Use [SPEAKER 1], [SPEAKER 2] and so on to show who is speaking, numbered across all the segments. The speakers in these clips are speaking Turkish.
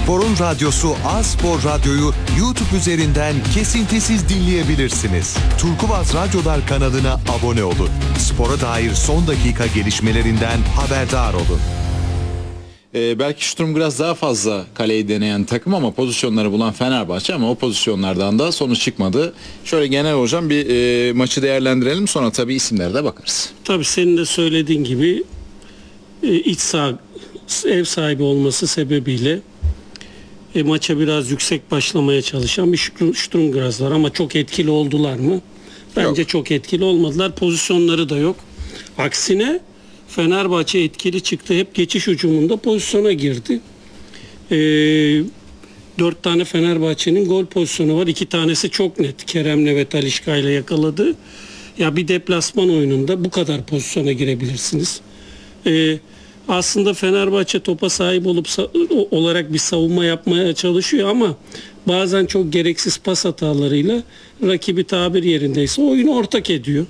[SPEAKER 1] Spor'un radyosu A-Spor Radyo'yu YouTube üzerinden kesintisiz dinleyebilirsiniz. Turkuaz Radyolar kanalına abone olun. Spora dair son dakika gelişmelerinden haberdar olun.
[SPEAKER 2] Belki Sturm biraz daha fazla kaleyi deneyen takım ama pozisyonları bulan Fenerbahçe, ama o pozisyonlardan da sonuç çıkmadı. Şöyle genel hocam bir maçı değerlendirelim, sonra tabii isimlere de bakarız.
[SPEAKER 3] Tabii senin de söylediğin gibi ev sahibi olması sebebiyle maça biraz yüksek başlamaya çalışan bir Sturm Graz var ama çok etkili oldular mı? Bence çok etkili olmadılar. Pozisyonları da yok. Aksine Fenerbahçe etkili çıktı. Hep geçiş hücumunda pozisyona girdi. 4 tane Fenerbahçe'nin gol pozisyonu var. 2 tanesi çok net. Kerem'le ve Talisca'yla yakaladı. Ya bir deplasman oyununda bu kadar pozisyona girebilirsiniz. Aslında Fenerbahçe topa sahip olarak bir savunma yapmaya çalışıyor ama bazen çok gereksiz pas hatalarıyla rakibi tabir yerindeyse oyunu ortak ediyor.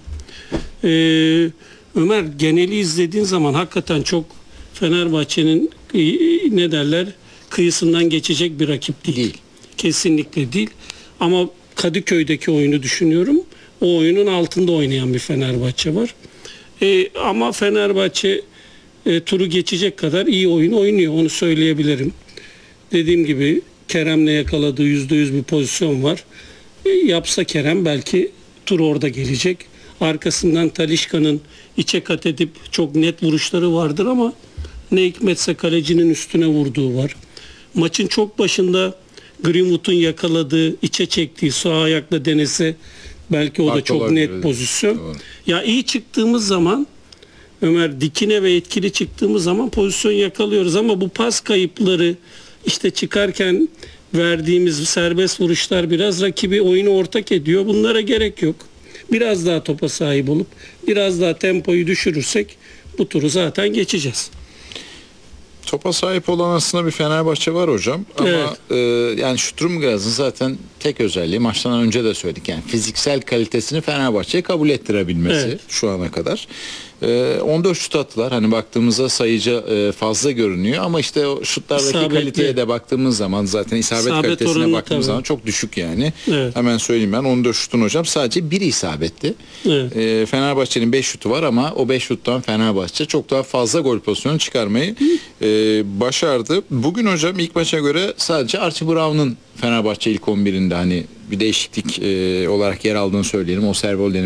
[SPEAKER 3] Ömer, geneli izlediğin zaman hakikaten çok Fenerbahçe'nin kıyısından geçecek bir rakip değil. Kesinlikle değil. Ama Kadıköy'deki oyunu düşünüyorum. O oyunun altında oynayan bir Fenerbahçe var. Ama Fenerbahçe turu geçecek kadar iyi oyun oynuyor. Onu söyleyebilirim. Dediğim gibi Kerem'le yakaladığı %100 bir pozisyon var. Yapsa Kerem belki tur orada gelecek. Arkasından Talisca'nın içe kat edip çok net vuruşları vardır ama ne hikmetse kalecinin üstüne vurduğu var. Maçın çok başında Greenwood'un yakaladığı, içe çektiği sağ ayakla denese belki o da çok net pozisyon. Doğru. Ya iyi çıktığımız zaman Ömer, dikine ve etkili çıktığımız zaman pozisyon yakalıyoruz ama bu pas kayıpları, işte çıkarken verdiğimiz serbest vuruşlar biraz rakibi oyunu ortak ediyor. Bunlara gerek yok. Biraz daha topa sahip olup biraz daha tempoyu düşürürsek bu turu zaten geçeceğiz.
[SPEAKER 2] Topa sahip olan aslında bir Fenerbahçe var hocam. Ama yani Sturm Graz'ın zaten tek özelliği, maçtan önce de söyledik, yani fiziksel kalitesini Fenerbahçe'ye kabul ettirebilmesi şu ana kadar. 14 şut attılar. Hani baktığımızda sayıca fazla görünüyor ama işte o şutlardaki kaliteye de baktığımız zaman, zaten isabet kalitesine baktığımız zaman çok düşük yani. Evet. Hemen söyleyeyim ben, 14 şutun hocam sadece biri isabetli. Evet. Fenerbahçe'nin 5 şutu var ama o 5 şuttan Fenerbahçe çok daha fazla gol pozisyonu çıkarmayı başardı. Bugün hocam ilk maça göre sadece Archie Brown'un Fenerbahçe ilk 11'inde hani bir değişiklik olarak yer aldığını söyleyelim. O Servolden'in